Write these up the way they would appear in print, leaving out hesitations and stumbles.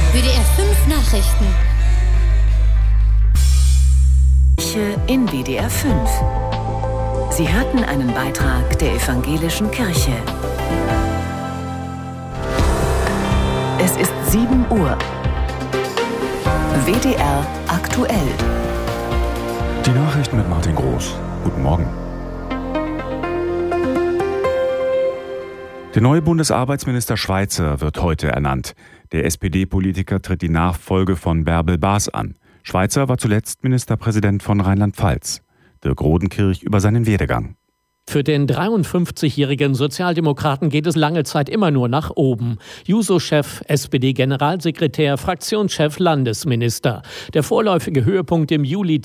WDR 5 Nachrichten. In WDR 5. Sie hörten einen Beitrag der Evangelischen Kirche. Es ist 7 Uhr. WDR aktuell. Die Nachrichten mit Martin Groß. Guten Morgen. Der neue Bundesarbeitsminister Schweitzer wird heute ernannt. Der SPD-Politiker tritt die Nachfolge von Bärbel Baas an. Schweitzer war zuletzt Ministerpräsident von Rheinland-Pfalz. Dirk Rodenkirch über seinen Werdegang. Für den 53-jährigen Sozialdemokraten geht es lange Zeit immer nur nach oben. Juso-Chef, SPD-Generalsekretär, Fraktionschef, Landesminister. Der vorläufige Höhepunkt im Juli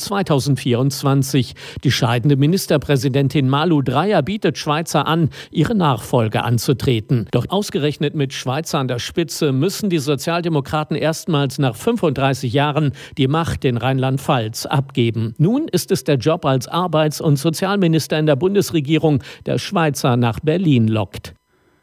2024. Die scheidende Ministerpräsidentin Malu Dreyer bietet Schweitzer an, ihre Nachfolge anzutreten. Doch ausgerechnet mit Schweitzer an der Spitze müssen die Sozialdemokraten erstmals nach 35 Jahren die Macht in Rheinland-Pfalz abgeben. Nun ist es der Job als Arbeits- und Sozialminister in der Bundesregierung, der Schweizer nach Berlin lockt.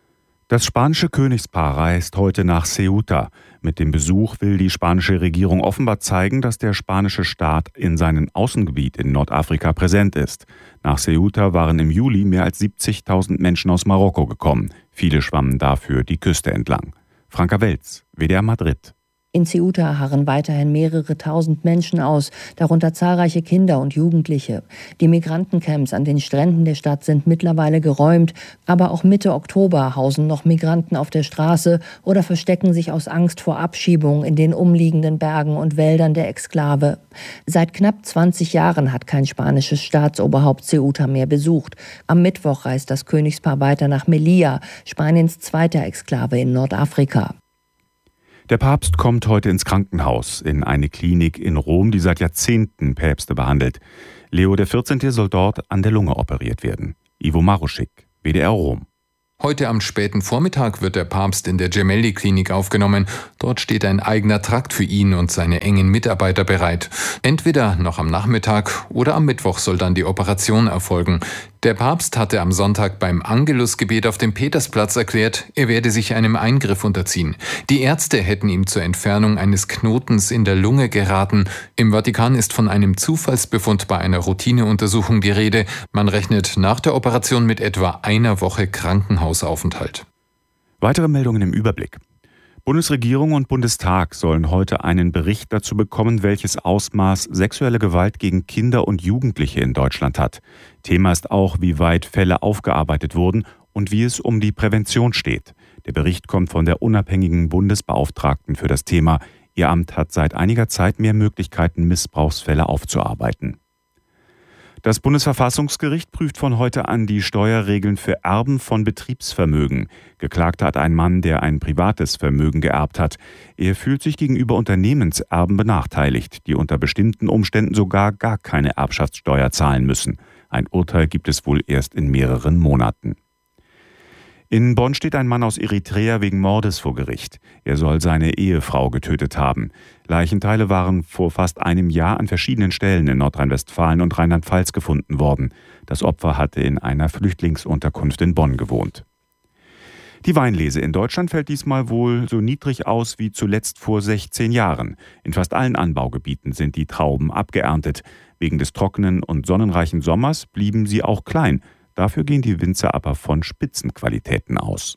Das spanische Königspaar reist heute nach Ceuta. Mit dem Besuch will die spanische Regierung offenbar zeigen, dass der spanische Staat in seinem Außengebiet in Nordafrika präsent ist. Nach Ceuta waren im Juli mehr als 70.000 Menschen aus Marokko gekommen. Viele schwammen dafür die Küste entlang. Franka Welz, WDR Madrid. In Ceuta harren weiterhin mehrere tausend Menschen aus, darunter zahlreiche Kinder und Jugendliche. Die Migrantencamps an den Stränden der Stadt sind mittlerweile geräumt, aber auch Mitte Oktober hausen noch Migranten auf der Straße oder verstecken sich aus Angst vor Abschiebung in den umliegenden Bergen und Wäldern der Exklave. Seit knapp 20 Jahren hat kein spanisches Staatsoberhaupt Ceuta mehr besucht. Am Mittwoch reist das Königspaar weiter nach Melilla, Spaniens zweiter Exklave in Nordafrika. Der Papst kommt heute ins Krankenhaus, in eine Klinik in Rom, die seit Jahrzehnten Päpste behandelt. Leo XIV. Soll dort an der Lunge operiert werden. Ivo Maruschik, WDR Rom. Heute am späten Vormittag wird der Papst in der Gemelli-Klinik aufgenommen. Dort steht ein eigener Trakt für ihn und seine engen Mitarbeiter bereit. Entweder noch am Nachmittag oder am Mittwoch soll dann die Operation erfolgen. Der Papst hatte am Sonntag beim Angelusgebet auf dem Petersplatz erklärt, er werde sich einem Eingriff unterziehen. Die Ärzte hätten ihm zur Entfernung eines Knotens in der Lunge geraten. Im Vatikan ist von einem Zufallsbefund bei einer Routineuntersuchung die Rede. Man rechnet nach der Operation mit etwa einer Woche Krankenhausaufenthalt. Weitere Meldungen im Überblick. Bundesregierung und Bundestag sollen heute einen Bericht dazu bekommen, welches Ausmaß sexuelle Gewalt gegen Kinder und Jugendliche in Deutschland hat. Thema ist auch, wie weit Fälle aufgearbeitet wurden und wie es um die Prävention steht. Der Bericht kommt von der unabhängigen Bundesbeauftragten für das Thema. Ihr Amt hat seit einiger Zeit mehr Möglichkeiten, Missbrauchsfälle aufzuarbeiten. Das Bundesverfassungsgericht prüft von heute an die Steuerregeln für Erben von Betriebsvermögen. Geklagt hat ein Mann, der ein privates Vermögen geerbt hat. Er fühlt sich gegenüber Unternehmenserben benachteiligt, die unter bestimmten Umständen sogar gar keine Erbschaftssteuer zahlen müssen. Ein Urteil gibt es wohl erst in mehreren Monaten. In Bonn steht ein Mann aus Eritrea wegen Mordes vor Gericht. Er soll seine Ehefrau getötet haben. Leichenteile waren vor fast einem Jahr an verschiedenen Stellen in Nordrhein-Westfalen und Rheinland-Pfalz gefunden worden. Das Opfer hatte in einer Flüchtlingsunterkunft in Bonn gewohnt. Die Weinlese in Deutschland fällt diesmal wohl so niedrig aus wie zuletzt vor 16 Jahren. In fast allen Anbaugebieten sind die Trauben abgeerntet. Wegen des trockenen und sonnenreichen Sommers blieben sie auch klein. Dafür gehen die Winzer aber von Spitzenqualitäten aus.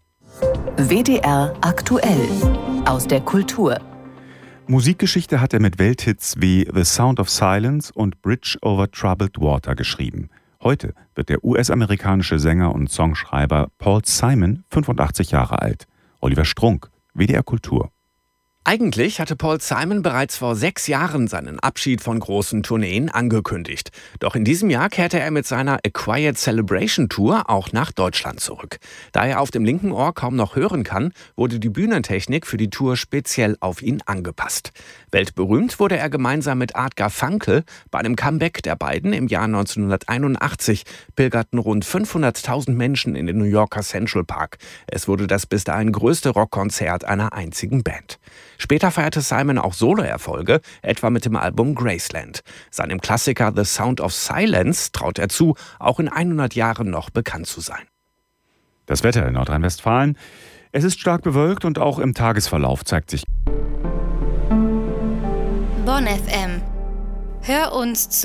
WDR aktuell aus der Kultur. Musikgeschichte hat er mit Welthits wie The Sound of Silence und Bridge over Troubled Water geschrieben. Heute wird der US-amerikanische Sänger und Songschreiber Paul Simon 85 Jahre alt. Oliver Strunk, WDR Kultur. Eigentlich hatte Paul Simon bereits vor 6 Jahren seinen Abschied von großen Tourneen angekündigt. Doch in diesem Jahr kehrte er mit seiner A Quiet Celebration Tour auch nach Deutschland zurück. Da er auf dem linken Ohr kaum noch hören kann, wurde die Bühnentechnik für die Tour speziell auf ihn angepasst. Weltberühmt wurde er gemeinsam mit Art Garfunkel. Bei einem Comeback der beiden im Jahr 1981 pilgerten rund 500.000 Menschen in den New Yorker Central Park. Es wurde das bis dahin größte Rockkonzert einer einzigen Band. Später feierte Simon auch Soloerfolge, etwa mit dem Album Graceland. Seinem Klassiker The Sound of Silence traut er zu, auch in 100 Jahren noch bekannt zu sein. Das Wetter in Nordrhein-Westfalen. Es ist stark bewölkt und auch im Tagesverlauf zeigt sich Bonn FM. Hör uns zu